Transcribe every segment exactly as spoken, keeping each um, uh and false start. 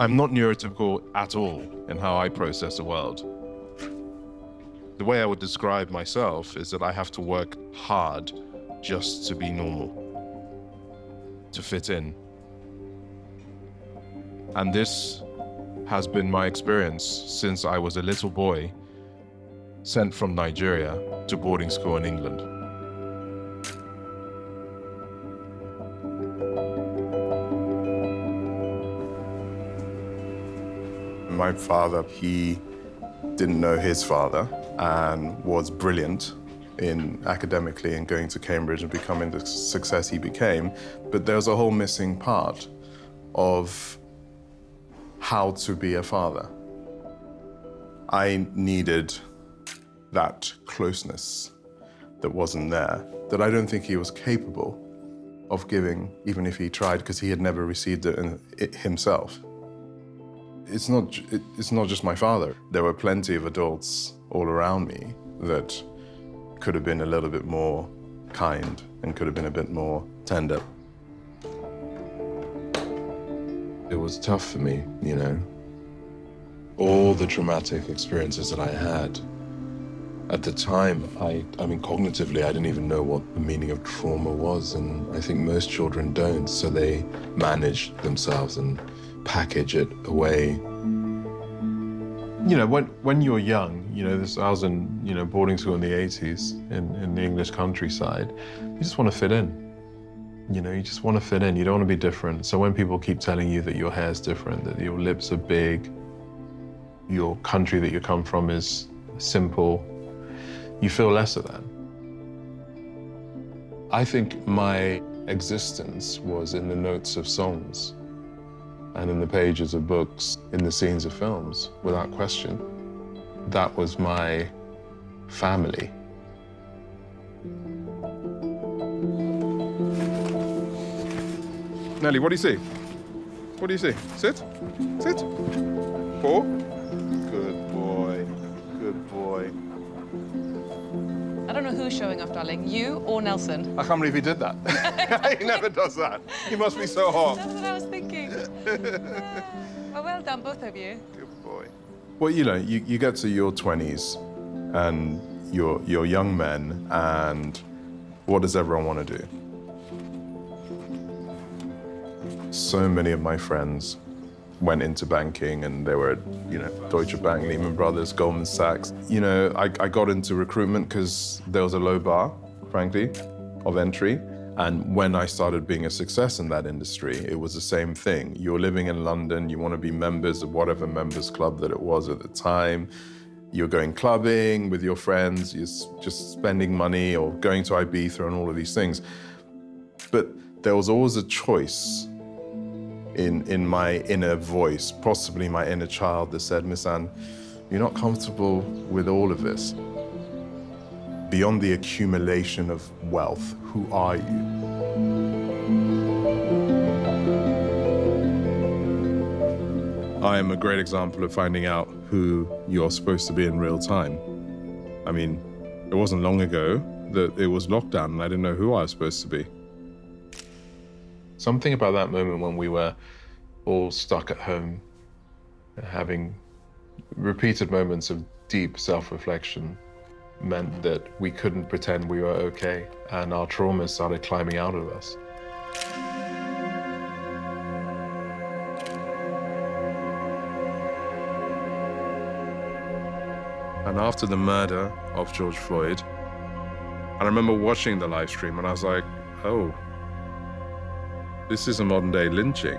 I'm not neurotypical at all in how I process the world. The way I would describe myself is that I have to work hard just to be normal, to fit in. And this has been my experience since I was a little boy sent from Nigeria to boarding school in England. My father, he didn't know his father and was brilliant in academically and going to Cambridge and becoming the success he became, but there was a whole missing part of how to be a father. I needed that closeness that wasn't there, that I don't think he was capable of giving, even if he tried, because he had never received it, in, it himself. It's not, it, it's not just my father. There were plenty of adults all around me that could have been a little bit more kind and could have been a bit more tender. It was tough for me, you know. All the traumatic experiences that I had, at the time, I, I mean, cognitively, I didn't even know what the meaning of trauma was, and I think most children don't, so they manage themselves and package it away. You know, when, when you're young, you know, this, I was in, you know, boarding school in the eighties in, in the English countryside, you just want to fit in. You know, you just want to fit in. You don't want to be different. So when people keep telling you that your hair's different, that your lips are big, your country that you come from is simple, you feel less of that. I think my existence was in the notes of songs and in the pages of books, in the scenes of films, without question. That was my family. Nelly, what do you see? What do you see? Sit. Sit. Four. Good boy. Good boy. I don't know who's showing off, darling. You or Nelson? I can't believe he did that. He never does that. He must be so hot. That's what I was thinking. Yeah. Well, well done, both of you. Good boy. Well, you know, you, you get to your twenties and you're, you're young men, and what does everyone want to do? So many of my friends went into banking, and they were at, you know, Deutsche Bank, Lehman Brothers, Goldman Sachs. You know, I, I got into recruitment because there was a low bar, frankly, of entry. And when I started being a success in that industry, it was the same thing. You're living in London, you want to be members of whatever members club that it was at the time. You're going clubbing with your friends, you're just spending money or going to Ibiza and all of these things. But there was always a choice in, in my inner voice, possibly my inner child, that said, Miss Anne, you're not comfortable with all of this. Beyond the accumulation of wealth, who are you? I am a great example of finding out who you're supposed to be in real time. I mean, it wasn't long ago that it was lockdown and I didn't know who I was supposed to be. Something about that moment when we were all stuck at home, having repeated moments of deep self-reflection, meant that we couldn't pretend we were okay, and our traumas started climbing out of us. And after the murder of George Floyd, I remember watching the live stream and I was like, oh, this is a modern day lynching.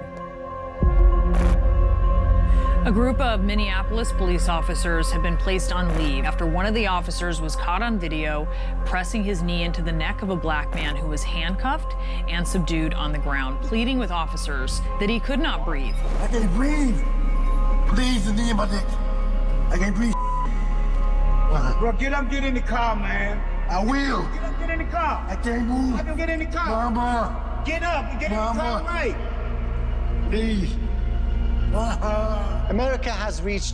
A group of Minneapolis police officers have been placed on leave after one of the officers was caught on video pressing his knee into the neck of a black man who was handcuffed and subdued on the ground, pleading with officers that he could not breathe. I can't breathe. Please, the knee in my neck. I can't breathe. Bro, get up, get in the car, man. I will. Get up, get in the car. I can't move. I can get in the car. Mama. Get up and get Mama. in the car right. Please. America has reached